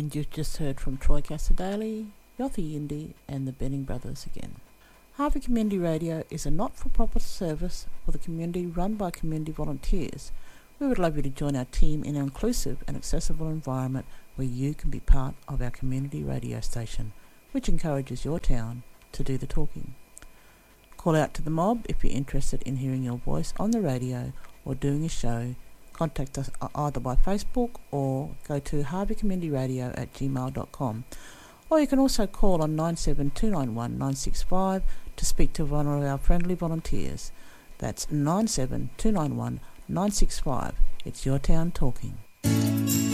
And you've just heard from Troy Cassadaly, Yothi Indy and the Benning Brothers again. Harvey Community Radio is a not-for-profit service for the community run by community volunteers. We would love you to join our team in an inclusive and accessible environment where you can be part of our community radio station, which encourages your town to do the talking. Call out to the mob if you're interested in hearing your voice on the radio or doing a show. Contact us either by Facebook or go to harveycommunityradio@gmail.com. Or you can also call on 97291 965 to speak to one of our friendly volunteers. That's 97291 965. It's your town talking.